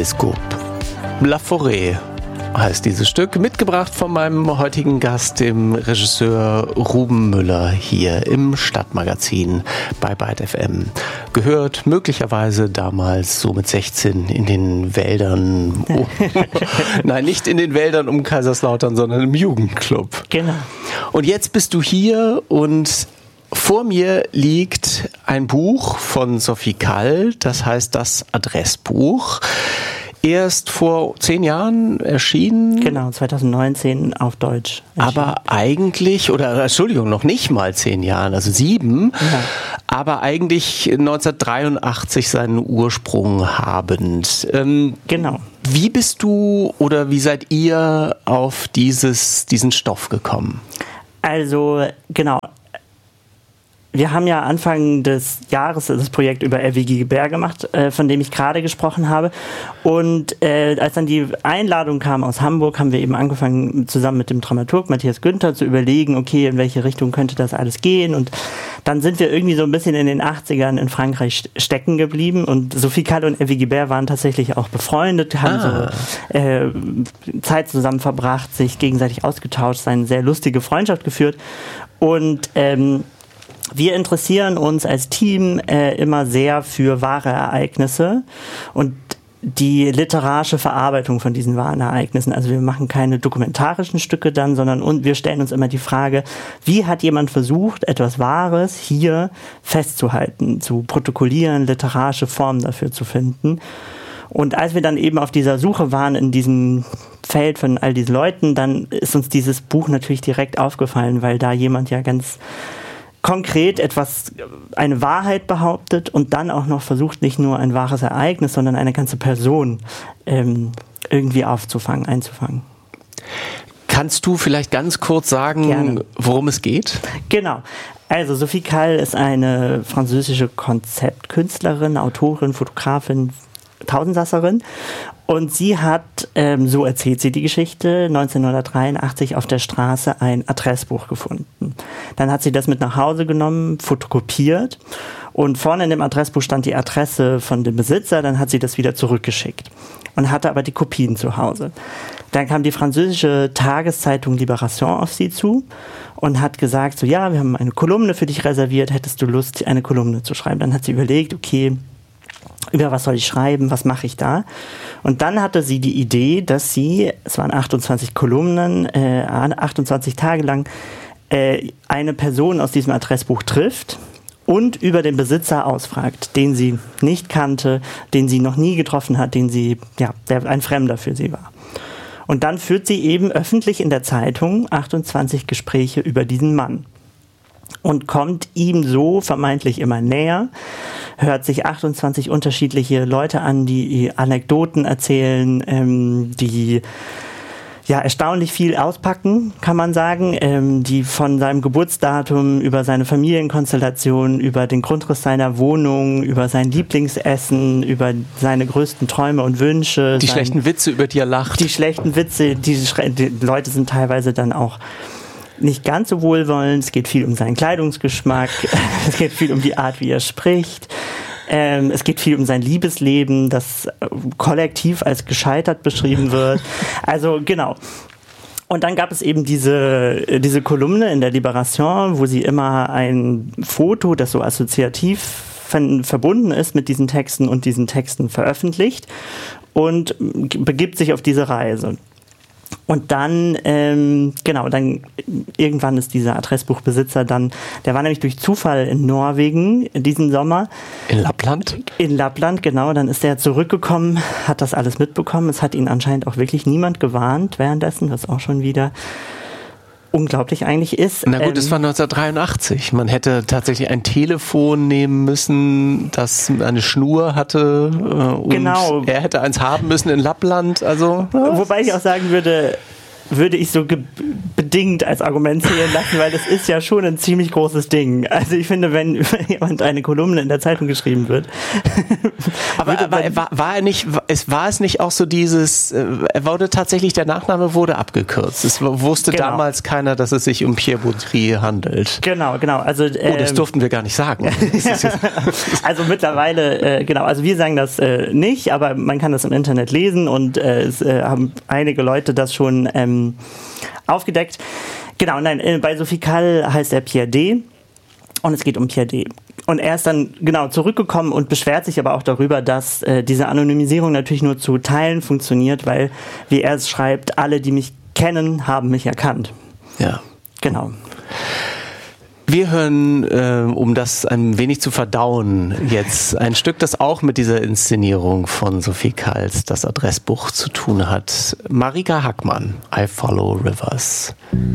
Teleskop. La Forêt heißt dieses Stück, mitgebracht von meinem heutigen Gast, dem Regisseur Ruben Müller, hier im Stadtmagazin bei Byte FM. Gehört möglicherweise damals so mit 16 in den Wäldern, nein, nicht in den Wäldern um Kaiserslautern, sondern im Jugendclub. Genau. Und jetzt bist du hier und vor mir liegt ein Buch von Sophie Kall, das heißt das Adressbuch. Erst vor 10 Jahren erschienen. Genau, 2019 auf Deutsch erschienen. Aber eigentlich, oder Entschuldigung, noch nicht mal 10 Jahren, also 7, ja. Aber eigentlich 1983 seinen Ursprung habend. Genau. Wie bist du oder wie seid ihr auf diesen Stoff gekommen? Also, genau. Wir haben ja Anfang des Jahres das Projekt über RWG Gebär gemacht, von dem ich gerade gesprochen habe. Und als dann die Einladung kam aus Hamburg, haben wir eben angefangen, zusammen mit dem Dramaturg Matthias Günther zu überlegen, okay, in welche Richtung könnte das alles gehen. Und dann sind wir irgendwie so ein bisschen in den 80ern in Frankreich stecken geblieben. Und Sophie Kall und RWG Gebär waren tatsächlich auch befreundet, haben so Zeit zusammen verbracht, sich gegenseitig ausgetauscht, eine sehr lustige Freundschaft geführt. Und wir interessieren uns als Team immer sehr für wahre Ereignisse und die literarische Verarbeitung von diesen wahren Ereignissen. Also wir machen keine dokumentarischen Stücke dann, sondern wir stellen uns immer die Frage, wie hat jemand versucht, etwas Wahres hier festzuhalten, zu protokollieren, literarische Formen dafür zu finden. Und als wir dann eben auf dieser Suche waren in diesem Feld von all diesen Leuten, dann ist uns dieses Buch natürlich direkt aufgefallen, weil da jemand ja ganz konkret eine Wahrheit behauptet und dann auch noch versucht, nicht nur ein wahres Ereignis, sondern eine ganze Person irgendwie einzufangen. Kannst du vielleicht ganz kurz sagen, Gerne. Worum es geht? Genau. Also Sophie Kall ist eine französische Konzeptkünstlerin, Autorin, Fotografin, Tausendsasserin. Und sie hat, so erzählt sie die Geschichte, 1983 auf der Straße ein Adressbuch gefunden. Dann hat sie das mit nach Hause genommen, fotokopiert und vorne in dem Adressbuch stand die Adresse von dem Besitzer, dann hat sie das wieder zurückgeschickt und hatte aber die Kopien zu Hause. Dann kam die französische Tageszeitung Libération auf sie zu und hat gesagt, so ja, wir haben eine Kolumne für dich reserviert, hättest du Lust, eine Kolumne zu schreiben? Dann hat sie überlegt, okay, über was soll ich schreiben, was mache ich da? Und dann hatte sie die Idee, dass sie, es waren 28 Kolumnen, 28 Tage lang, eine Person aus diesem Adressbuch trifft und über den Besitzer ausfragt, den sie nicht kannte, den sie noch nie getroffen hat, der ein Fremder für sie war. Und dann führt sie eben öffentlich in der Zeitung 28 Gespräche über diesen Mann. Und kommt ihm so vermeintlich immer näher, hört sich 28 unterschiedliche Leute an, die Anekdoten erzählen, die ja erstaunlich viel auspacken, kann man sagen, die von seinem Geburtsdatum über seine Familienkonstellation, über den Grundriss seiner Wohnung, über sein Lieblingsessen, über seine größten Träume und Wünsche. Die schlechten Witze, über die er lacht. Die schlechten Witze, die Leute sind teilweise dann auch nicht ganz so wohlwollend, es geht viel um seinen Kleidungsgeschmack, es geht viel um die Art, wie er spricht, es geht viel um sein Liebesleben, das kollektiv als gescheitert beschrieben wird. Also genau. Und dann gab es eben diese Kolumne in der Libération, wo sie immer ein Foto, das so assoziativ verbunden ist mit diesen Texten und diesen Texten veröffentlicht und begibt sich auf diese Reise. Und dann, dann irgendwann ist dieser Adressbuchbesitzer der war nämlich durch Zufall in Norwegen diesen Sommer. In Lappland? In Lappland, genau. Dann ist er zurückgekommen, hat das alles mitbekommen. Es hat ihn anscheinend auch wirklich niemand gewarnt währenddessen, was auch schon wieder unglaublich eigentlich ist. Na gut, es war 1983. Man hätte tatsächlich ein Telefon nehmen müssen, das eine Schnur hatte. Und genau. Er hätte eins haben müssen in Lappland. Also, wobei ich auch sagen würde ich so bedingt unbedingt als Argument zählen lassen, weil das ist ja schon ein ziemlich großes Ding. Also ich finde, wenn über jemand eine Kolumne in der Zeitung geschrieben wird. Aber war es nicht auch so dieses, der Nachname wurde abgekürzt. Es wusste damals keiner, dass es sich um Pierre Boutry handelt. Genau. Also, das durften wir gar nicht sagen. Also mittlerweile, also wir sagen das nicht, aber man kann das im Internet lesen und es haben einige Leute das schon aufgedeckt. Genau, nein, bei Sophie Kall heißt er Pierre D. Und es geht um Pierre D. Und er ist dann zurückgekommen und beschwert sich aber auch darüber, dass diese Anonymisierung natürlich nur zu Teilen funktioniert, weil, wie er es schreibt, alle, die mich kennen, haben mich erkannt. Ja. Genau. Wir hören, um das ein wenig zu verdauen, jetzt ein Stück, das auch mit dieser Inszenierung von Sophie Kalls, das Adressbuch, zu tun hat. Marika Hackmann, I Follow Rivers.